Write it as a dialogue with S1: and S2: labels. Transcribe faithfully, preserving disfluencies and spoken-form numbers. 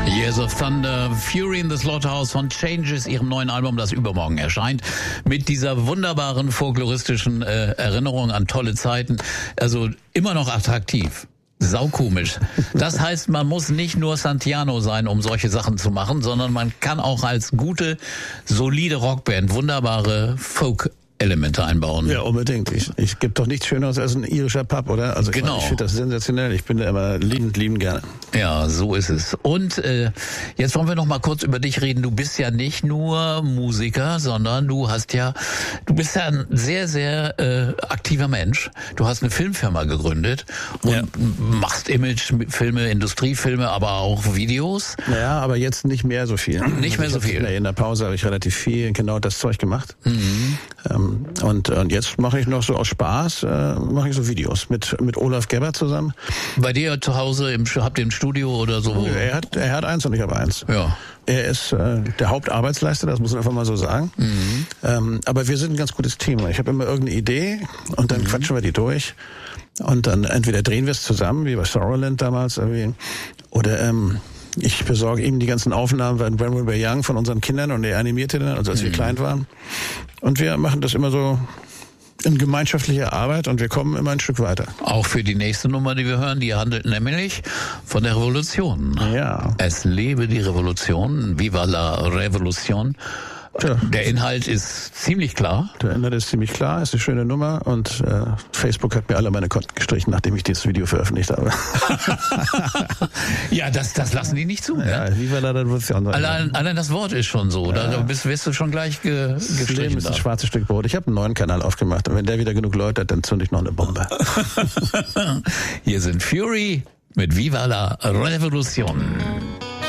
S1: Years of Thunder, Fury in the Slaughterhouse von Changes, ihrem neuen Album, das übermorgen erscheint, mit dieser wunderbaren folkloristischen äh, Erinnerung an tolle Zeiten. Also immer noch attraktiv. Saukomisch. Das heißt, man muss nicht nur Santiano sein, um solche Sachen zu machen, sondern man kann auch als gute, solide Rockband wunderbare Folk Elemente einbauen.
S2: Ja, unbedingt. Ich, ich gebe doch nichts Schöneres als ein irischer Pub, oder? Also
S1: genau.
S2: Ich, ich finde das sensationell. Ich bin da immer liebend, liebend gerne.
S1: Ja, so ist es. Und äh, jetzt wollen wir noch mal kurz über dich reden. Du bist ja nicht nur Musiker, sondern du hast ja, du bist ja ein sehr, sehr äh, aktiver Mensch. Du hast eine Filmfirma gegründet und ja. machst Imagefilme, Industriefilme, aber auch Videos.
S2: Ja, aber jetzt nicht mehr so viel.
S1: Nicht mehr
S2: ich
S1: so viel.
S2: In der Pause habe ich relativ viel genau das Zeug gemacht.
S1: Mhm.
S2: Ähm, Und, und jetzt mache ich noch so aus Spaß, äh, mache ich so Videos mit mit Olaf Gebber zusammen.
S1: Bei dir zu Hause, im, habt ihr ein Studio oder so?
S2: Er hat er hat eins und ich habe eins.
S1: Ja.
S2: Er ist äh, der Hauptarbeitsleister, das muss man einfach mal so sagen. Mhm. Ähm, aber wir sind ein ganz gutes Team. Ich habe immer irgendeine Idee und dann mhm. quatschen wir die durch. Und dann entweder drehen wir es zusammen, wie bei Sorrowland damals, irgendwie, oder ähm, ich besorge ihm die ganzen Aufnahmen von When We Were Young von unseren Kindern und er animierte dann, also als mhm. wir klein waren. Und wir machen das immer so in gemeinschaftlicher Arbeit und wir kommen immer ein Stück weiter.
S1: Auch für die nächste Nummer, die wir hören, die handelt nämlich von der Revolution.
S2: Ja.
S1: Es lebe die Revolution, Viva la Revolution. Tja. Der Inhalt ist ziemlich klar.
S2: Der Inhalt ist ziemlich klar, ist eine schöne Nummer und äh, Facebook hat mir alle meine Konten gestrichen, nachdem ich dieses Video veröffentlicht habe.
S1: Ja, das das lassen die nicht zu. Ne?
S2: Ja, Viva la Revolution.
S1: Allein, allein das Wort ist schon so. Ja. Da bist, wirst du schon gleich ge, gestrichen. Das Leben
S2: ist ein schwarzes Stück Brot. Ich habe einen neuen Kanal aufgemacht und wenn der wieder genug Leute hat, dann zünde ich noch eine Bombe.
S1: Hier sind Fury mit Viva la Revolution.